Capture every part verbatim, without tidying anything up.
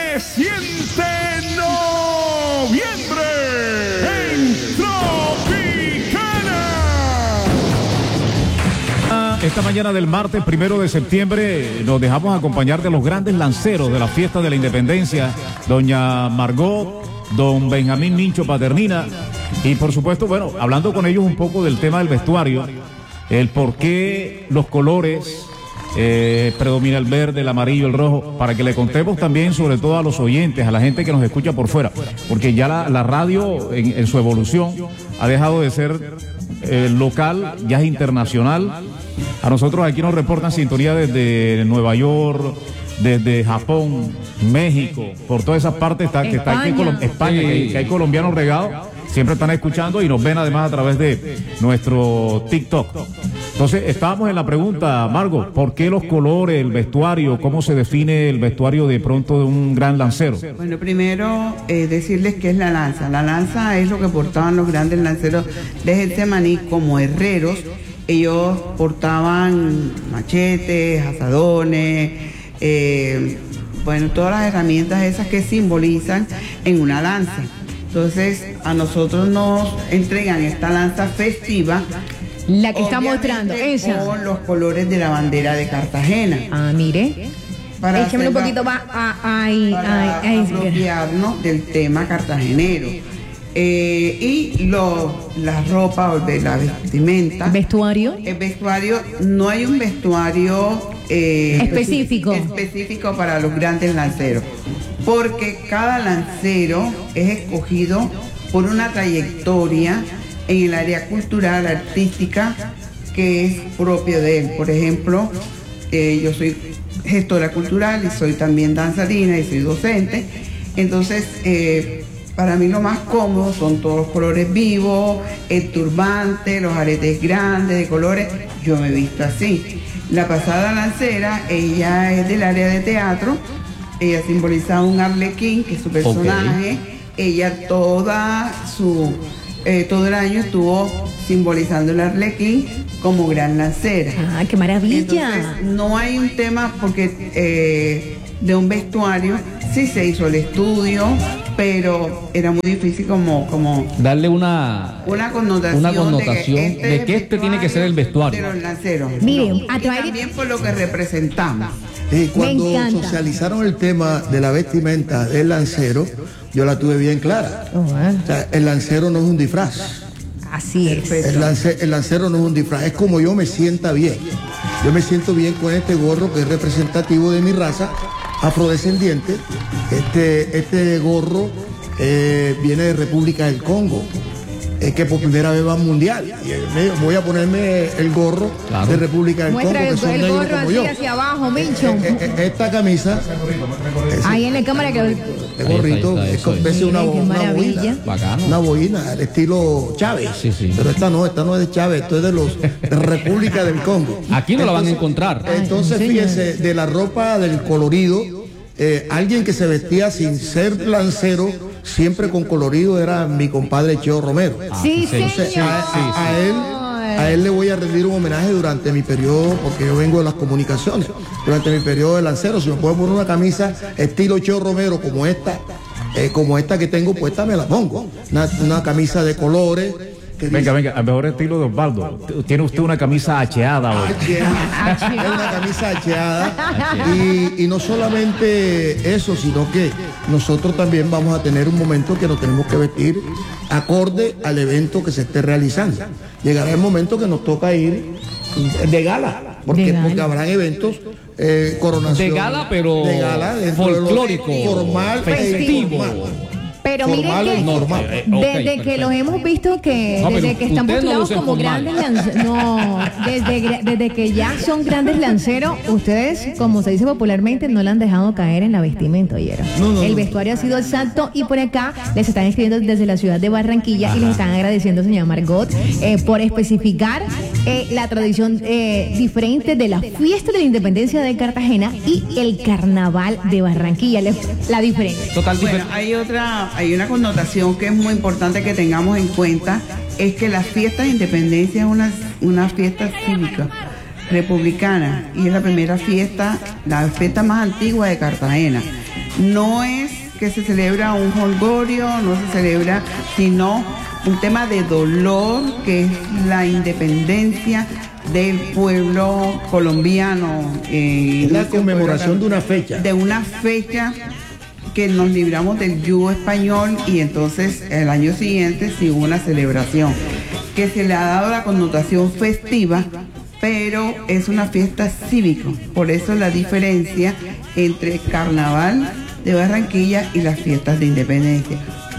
Se siente noviembre en Tropicana. Esta mañana del martes primero de septiembre nos dejamos acompañar de los grandes lanceros de la fiesta de la independencia, doña Margot, don Benjamín Mincho Paternina, y por supuesto, bueno, hablando con ellos un poco del tema del vestuario, el por qué los colores, eh, predomina el verde, el amarillo, el rojo, para que le contemos también sobre todo a los oyentes, a la gente que nos escucha por fuera, porque ya la, la radio en, en su evolución ha dejado de ser eh, local, ya es internacional. A nosotros aquí nos reportan sintonía desde Nueva York, desde Japón, México, por todas esas partes está, que está aquí en España, que, que hay colombianos regados, siempre están escuchando y nos ven además a través de nuestro TikTok. Entonces, estábamos en la pregunta, Margot, ¿por qué los colores, el vestuario, cómo se define el vestuario de pronto de un gran lancero? Bueno, primero eh, decirles qué es la lanza. La lanza es lo que portaban los grandes lanceros de Getsemaní como herreros. Ellos portaban machetes, azadones, eh, bueno, todas las herramientas esas que simbolizan en una lanza. Entonces, a nosotros nos entregan esta lanza festiva. La que está mostrando, esa. Con los colores de la bandera de Cartagena. Ah, mire. Para Échame un poquito más. Ay, para ay, ay, apropiarnos del tema cartagenero. Eh, y lo, la ropa o de la vestimenta. ¿Vestuario? El vestuario, no hay un vestuario eh, específico. específico para los grandes lanceros. Porque cada lancero es escogido por una trayectoria en el área cultural, artística, que es propio de él. Por ejemplo, eh, yo soy gestora cultural y soy también danzarina y soy docente. Entonces, eh, para mí lo más cómodo son todos los colores vivos, el turbante, los aretes grandes de colores. Yo me he visto así. La pasada lancera, ella es del área de teatro. Ella simboliza un arlequín, que es su personaje. Okay. Ella toda su... Eh, todo el año estuvo simbolizando el arlequín como gran lancera. ¡Ah, qué maravilla! Entonces, no hay un tema porque eh, de un vestuario sí se hizo el estudio, pero era muy difícil como, como darle una, una connotación, una connotación de que este, de que este tiene que ser el vestuario de los lanceros. Miren, no. Y también por lo que representamos. Eh, cuando socializaron el tema de la vestimenta del lancero, yo la tuve bien clara. Oh, bueno. O sea, el lancero no es un disfraz. Así es. El, lance, el lancero no es un disfraz, es como yo me sienta bien. Yo me siento bien con este gorro que es representativo de mi raza afrodescendiente. Este, este gorro eh, viene de República del Congo. Es que por primera vez va al mundial. Y voy a ponerme el gorro claro. de República del Muestra Congo. El, que son el gorro así yo. Hacia abajo, Mincho. Eh, eh, eh, esta camisa. Ahí en la cámara que. El gorrito, es con veces una, una boina. Bacano. Una boina, al estilo Chávez. Sí, sí. Pero esta no, esta no es de Chávez, esto es de los de República del Congo. Aquí no entonces, la van a encontrar. Entonces, Ay, fíjense, de la ropa, del colorido, eh, alguien que se vestía sin ser lancero, siempre con colorido, era mi compadre Cheo Romero. Ah, sí, sí, Entonces, a, a, a él a él le voy a rendir un homenaje durante mi periodo, porque yo vengo de las comunicaciones, durante mi periodo de lancero. Si me puedo poner una camisa estilo Cheo Romero como esta, eh, como esta que tengo puesta, me la pongo. Una, una camisa de colores. Venga, dice, venga, al mejor estilo de Osvaldo. Tiene usted una camisa hacheada hoy. Hacheada. Es una camisa hacheada. Y, y no solamente eso, sino que nosotros también vamos a tener un momento que nos tenemos que vestir acorde al evento que se esté realizando. Llegará el momento que nos toca ir de gala, porque, de gala. porque habrán eventos, eh, coronación. De gala, pero de gala, folclórico, formal, festivo. Pero miren que normal. Eh, okay, desde perfecto. que los hemos visto que no, desde que están postulados no como grandes lanceros, no, desde, desde que ya son grandes lanceros, ustedes, como se dice popularmente, no le han dejado caer en la vestimenta, ¿oyeron? No, no, el vestuario no. ha sido exacto y por acá les están escribiendo desde la ciudad de Barranquilla. Ajá. Y les están agradeciendo, señora Margot, eh, por especificar eh, la tradición eh, diferente de la fiesta de la independencia de Cartagena y el carnaval de Barranquilla, la, la diferencia. Total bueno, diferente. Hay otra... Hay una connotación que es muy importante que tengamos en cuenta, es que la fiesta de independencia es una, una fiesta cívica, republicana, y es la primera fiesta, la fiesta más antigua de Cartagena. No es que se celebra un jolgorio, no se celebra, sino un tema de dolor, que es la independencia del pueblo colombiano. Eh, es la conmemoración de una fecha. De una fecha que nos libramos del yugo español, y entonces el año siguiente sí hubo una celebración que se le ha dado la connotación festiva, pero es una fiesta cívica. Por eso la diferencia entre Carnaval de Barranquilla y las fiestas de independencia.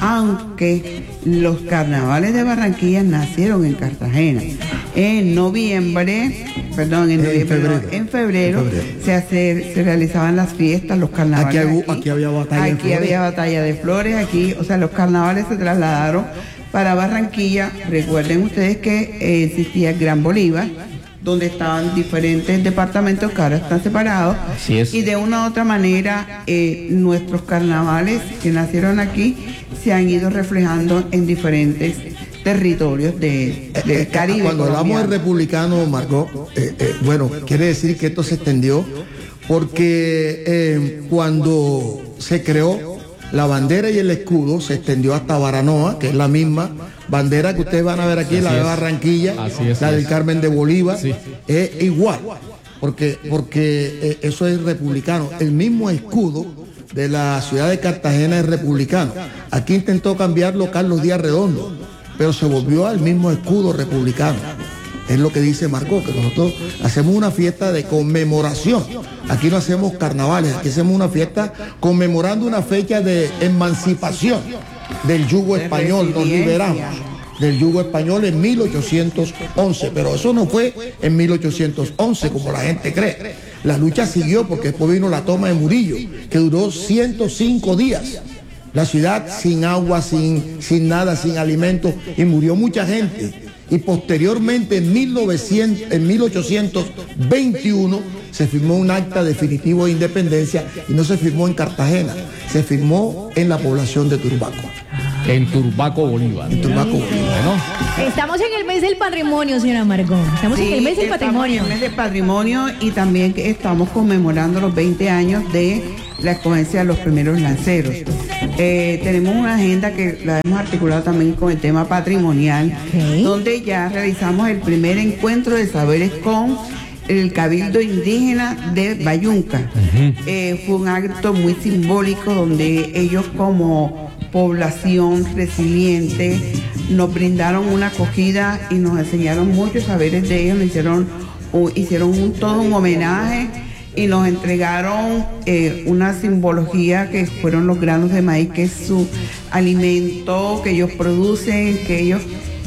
Aunque los carnavales de Barranquilla nacieron en Cartagena. En noviembre, perdón, en, noviembre, febrero. No, en febrero, en febrero. Se, hace, se realizaban las fiestas, los carnavales. Aquí, aquí, aquí había batalla aquí de flores. había batalla de flores, aquí, o sea, los carnavales se trasladaron para Barranquilla. Recuerden ustedes que eh, existía el Gran Bolívar, donde estaban diferentes departamentos que ahora están separados. Así es. Y de una u otra manera, eh, nuestros carnavales que nacieron aquí se han ido reflejando en diferentes territorios de, del Caribe. Cuando hablamos de republicano, Margot, eh, eh, bueno, quiere decir que esto se extendió porque eh, cuando se creó la bandera y el escudo, se extendió hasta Baranoa, que es la misma bandera que ustedes van a ver aquí, así la de es. Barranquilla, es, la del es. Carmen de Bolívar, Sí. es igual, porque, porque eh, eso es republicano. El mismo escudo de la ciudad de Cartagena es republicano. Aquí intentó cambiarlo Carlos Díaz Redondo, pero se volvió al mismo escudo republicano. Es lo que dice Margot, que nosotros hacemos una fiesta de conmemoración. Aquí no hacemos carnavales, aquí hacemos una fiesta conmemorando una fecha de emancipación del yugo De español. Nos liberamos del yugo español en mil ochocientos once, pero eso no fue en mil ochocientos once como la gente cree. La lucha siguió porque después vino la toma de Murillo, que duró ciento cinco días. La ciudad sin agua, sin, sin nada, sin alimentos, y murió mucha gente. Y posteriormente, en, mil novecientos, en mil ochocientos veintiuno, se firmó un acta definitivo de independencia, y no se firmó en Cartagena, se firmó en la población de Turbaco. En Turbaco, Bolívar. En Turbaco, Bolívar. Bueno, Estamos en el mes del patrimonio, señora Margot. Estamos Sí, en el mes del estamos patrimonio. en el mes del patrimonio, y también que estamos conmemorando los veinte años de la escogencia de los primeros lanceros. Eh, tenemos una agenda que la hemos articulado también con el tema patrimonial, Okay. donde ya realizamos el primer encuentro de saberes con el Cabildo Indígena de Bayunca. Uh-huh. Eh, fue un acto muy simbólico donde ellos, como población resiliente, nos brindaron una acogida y nos enseñaron muchos saberes de ellos. Nos hicieron, uh, hicieron un, todo un homenaje y nos entregaron eh, una simbología que fueron los granos de maíz, que es su alimento que ellos producen, que ellos...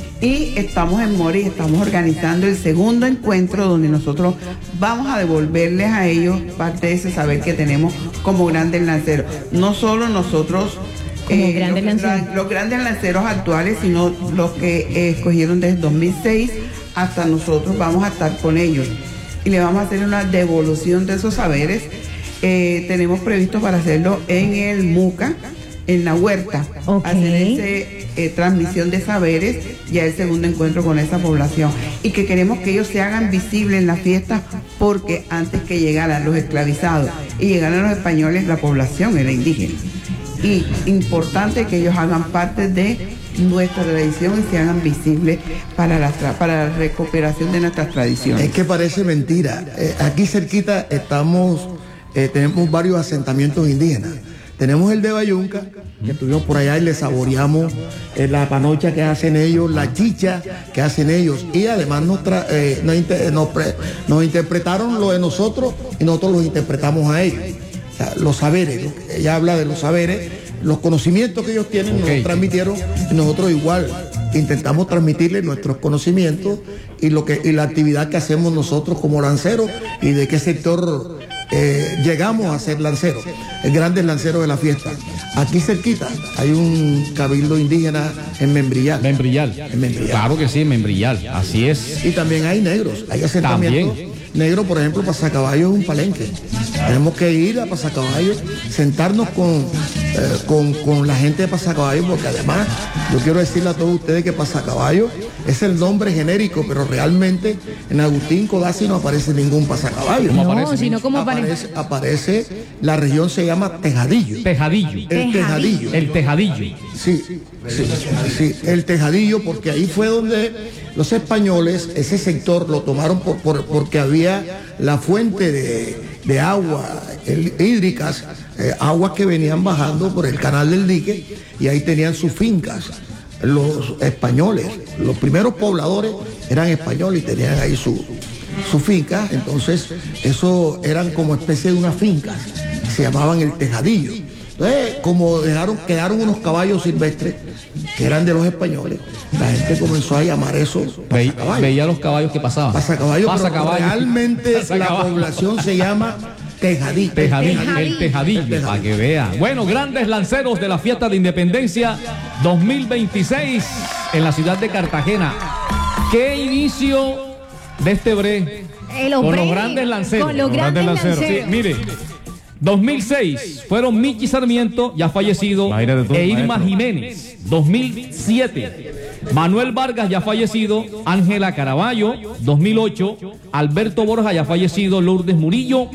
Y estamos en Mora y estamos organizando el segundo encuentro, donde nosotros vamos a devolverles a ellos parte de ese saber que tenemos como grandes lanceros. No solo nosotros, como eh, grandes los, lanceros. los grandes lanceros actuales, sino los que eh, escogieron desde dos mil seis hasta nosotros, vamos a estar con ellos. Y le vamos a hacer una devolución de esos saberes. Eh, tenemos previsto para hacerlo en el Muca, en la huerta, okay. hacer ese eh, transmisión de saberes, ya el segundo encuentro con esa población, y que queremos que ellos se hagan visibles en la fiesta, porque antes que llegaran los esclavizados y llegaran los españoles, la población era indígena, y importante que ellos hagan parte de nuestra tradición y se hagan visibles para la, para la recuperación de nuestras tradiciones. Es que parece mentira. Eh, aquí cerquita estamos, eh, tenemos varios asentamientos indígenas. Tenemos el de Bayunca, que estuvimos por allá y le saboreamos eh, la panocha que hacen ellos, la chicha que hacen ellos, y además nos, tra eh, nos, inter nos, nos interpretaron lo de nosotros y nosotros los interpretamos a ellos. O sea, los saberes, ¿no? Ella habla de los saberes, los conocimientos que ellos tienen, okay. Nos transmitieron, y nosotros igual intentamos transmitirles nuestros conocimientos y, lo que, y la actividad que hacemos nosotros como lanceros, y de qué sector eh, llegamos a ser lanceros, el grandes lanceros de la fiesta. Aquí cerquita hay un cabildo indígena en Membrillal. Membrillal. En Membrillal. Claro que sí, Membrillal, así es. Y también hay negros, hay asentamientos. También. Negro, por ejemplo, Pasacaballo es un palenque. Tenemos que ir a Pasacaballo, sentarnos con, eh, con, con la gente de Pasacaballo, porque además yo quiero decirle a todos ustedes que Pasacaballo es el nombre genérico, pero realmente en Agustín Codazzi no aparece ningún pasacaballo. No, aparece, sino como aparece, aparece, la región se llama Tejadillo. Tejadillo. El Tejadillo. El Tejadillo. Sí, sí, sí, el Tejadillo, porque ahí fue donde los españoles, ese sector lo tomaron por, por, porque había la fuente de, de agua el, hídricas, eh, aguas que venían bajando por el canal del dique, y ahí tenían sus fincas. Los españoles, los primeros pobladores eran españoles y tenían ahí su, su finca, entonces eso eran como especie de unas fincas, se llamaban el Tejadillo. Entonces, como dejaron, quedaron unos caballos silvestres que eran de los españoles, la gente comenzó a llamar eso Ve, pasacaballo. Veía los caballos que pasaban. Pasacaballo, Pasa pero caballo. realmente Pasa la caballo. población se llama Tejadillo. Tejadillo, Tejadillo. el tejadillo, El tejadillo. para que vea. Bueno, grandes lanceros de la fiesta de Independencia dos mil veintiséis en la ciudad de Cartagena. ¿Qué inicio de este bre? El Con hombre, los grandes lanceros. Con los Los grandes grandes lanceros. lanceros. Sí, mire, dos mil seis fueron Michi Sarmiento, ya fallecido, Imagínate tú, e Irma maestro. Jiménez. dos mil siete, Manuel Vargas, ya fallecido, Ángela Caraballo. dos mil ocho, Alberto Borja, ya fallecido, Lourdes Murillo.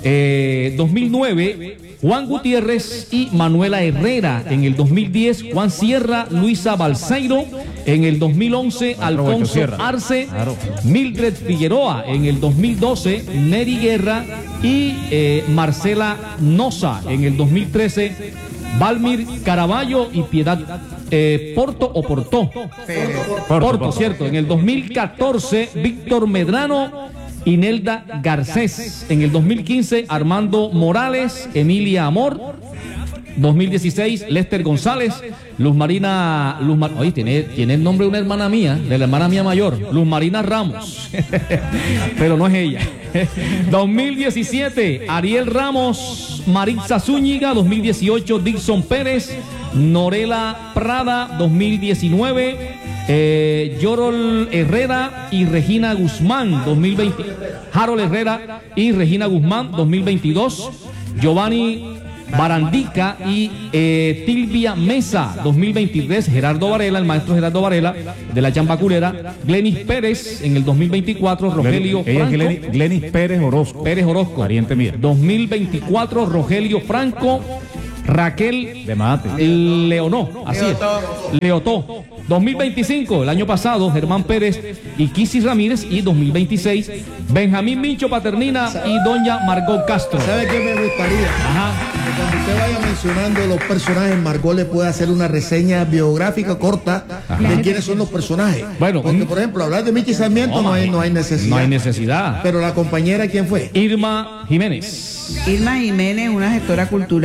Eh, dos mil nueve, Juan Gutiérrez y Manuela Herrera. En el dos mil diez, Juan Sierra, Luisa Balseiro. En el dos mil once, Alfonso Sierra. Arce, Claro. Mildred Figueroa. En el dos mil doce, Neri Guerra y eh, Marcela Noza. En el dos mil trece, Valmir Caraballo y Piedad eh, Porto o Portó. Porto, Porto. cierto. En el dos mil catorce, Víctor Medrano y Nelda Garcés. En el dos mil quince, Armando Morales, Emilia Amor. dos mil dieciséis, Lester González, Luz Marina, Luz Mar- oye, tiene, tiene el nombre de una hermana mía, de la hermana mía mayor, Luz Marina Ramos, pero no es ella. dos mil diecisiete, Ariel Ramos, Maritza Zúñiga. Dos mil dieciocho, Dixon Pérez, Norela Prada. Dos mil diecinueve, eh, Yorol Herrera y Regina Guzmán. Dos mil veinte, Harold Herrera y Regina Guzmán. Dos mil veintidós, Giovanni Barandica y eh, Tilvia Mesa. Dos mil veintitrés, Gerardo Varela, el maestro Gerardo Varela de la Chambacurera. Glenis Pérez. En el dos mil veinticuatro, Rogelio Ella es Franco. Glenis, Glenis Pérez Orozco. Pérez Orozco. Pariente mía. dos mil veinticuatro, Rogelio Franco. Raquel De Mate. Leonó, así es. Leotó. dos mil veinticinco, el año pasado, Germán Pérez y Kisi Ramírez. Y dos mil veintiséis, Benjamín Mincho Paternina y doña Margot Castro. ¿Sabe qué me gustaría? Ajá. Que cuando usted vaya mencionando los personajes, Margot le puede hacer una reseña biográfica corta de quiénes son los personajes. Bueno, porque mm. por ejemplo, hablar de Michi Sarmiento no, hay, no hay necesidad. No hay necesidad. Pero la compañera, ¿quién fue? Irma Jiménez. Irma Jiménez, una gestora cultural.